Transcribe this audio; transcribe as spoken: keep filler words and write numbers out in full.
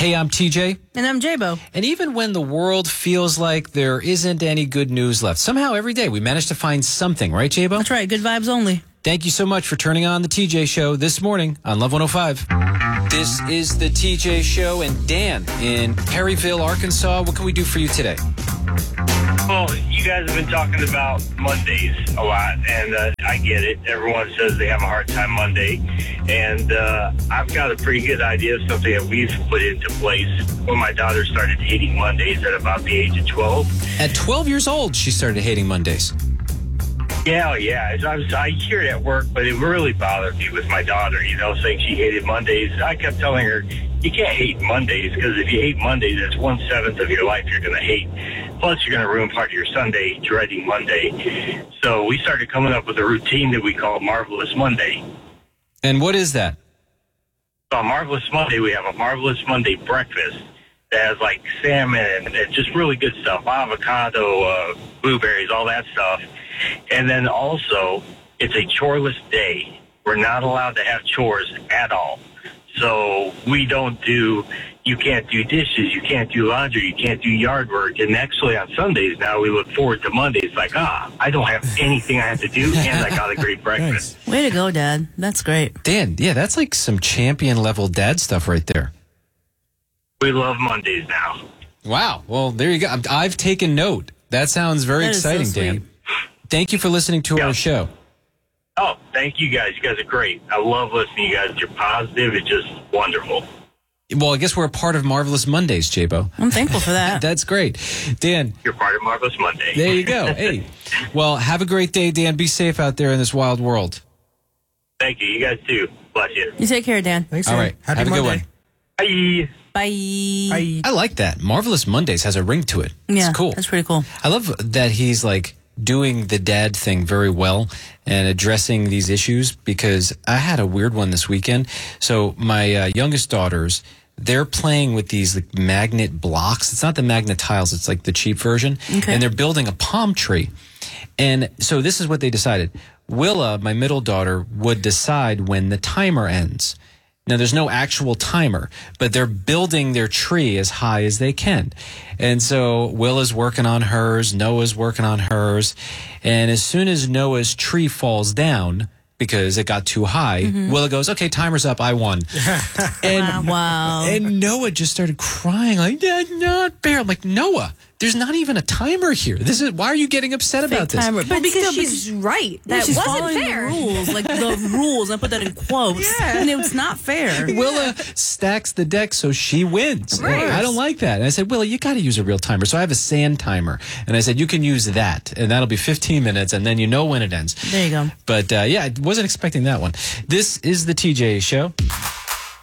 Hey, I'm T J. And I'm J-Bo. And even when the world feels like there isn't any good news left, somehow every day we manage to find something, right, J-Bo? That's right. Good vibes only. Thank you so much for turning on the T J Show this morning on Love one oh five. This is the T J Show, and Dan in Perryville, Arkansas. What can we do for you today? Well, you guys have been talking about Mondays a lot, and uh, I get it. Everyone says they have a hard time Monday, and uh, I've got a pretty good idea of something that we've put into place when my daughter started hating Mondays at about the age of twelve. At twelve years old, she started hating Mondays. Yeah, yeah. I, was, I hear it at work, but it really bothered me with my daughter, you know, saying she hated Mondays. I kept telling her, you can't hate Mondays, because if you hate Mondays, that's one-seventh of your life you're going to hate. Plus, you're going to ruin part of your Sunday dreading Monday. So we started coming up with a routine that we call Marvelous Monday. And what is that? So on Marvelous Monday, we have a Marvelous Monday breakfast that has, like, salmon and, and just really good stuff, avocado, uh, blueberries, all that stuff. And then also, it's a choreless day. We're not allowed to have chores at all. So we don't do, you can't do dishes, you can't do laundry, you can't do yard work. And actually on Sundays now, we look forward to Mondays like, ah, I don't have anything I have to do, and I got a great breakfast. Way to go, Dad. That's great. Dan, yeah, that's like some champion-level dad stuff right there. We love Mondays now. Wow. Well, there you go. I've taken note. That sounds very That is so exciting, sweet. Dan. Thank you for listening to Yeah. our show. Oh, thank you guys. You guys are great. I love listening to you guys. You're positive. It's just wonderful. Well, I guess we're a part of Marvelous Mondays, J-Bo. I'm thankful for that. That's great. Dan, You're part of Marvelous Monday. there you go. Hey, well, have a great day, Dan. Be safe out there in this wild world. Thank you. You guys too. Bless you. You take care, Dan. Thanks, All Dan. right. Happy have a Monday. good one. Bye. Bye. Bye. I like that. Marvelous Mondays has a ring to it. Yeah, It's cool. that's pretty cool. I love that he's like doing the dad thing very well and addressing these issues, because I had a weird one this weekend. So my uh, youngest daughters, they're playing with these like magnet blocks. It's not the magnet tiles. It's like the cheap version. Okay. And they're building a palm tree. And so this is what they decided. Willa, my middle daughter, would decide when the timer ends. Now, there's no actual timer, but they're building their tree as high as they can. And so Willa's working on hers, Noah's working on hers. And as soon as Noah's tree falls down, because it got too high, mm-hmm. Willa goes, okay, timer's up, I won. and, wow. and Noah just started crying, like, that's not fair. I'm like, Noah, there's not even a timer here. This is why are you getting upset Fake about this? timer. But because still, she's right. Yeah, That she's wasn't following fair. the rules, like the rules. I put that in quotes, Yeah. and it's not fair. Willa stacks the deck so she wins. Right. I don't like that. And I said, Willa, you got to use a real timer. So I have a sand timer. And I said, you can use that. And that'll be fifteen minutes. And then you know when it ends. There you go. But uh, yeah, I wasn't expecting that one. This is the T J Show.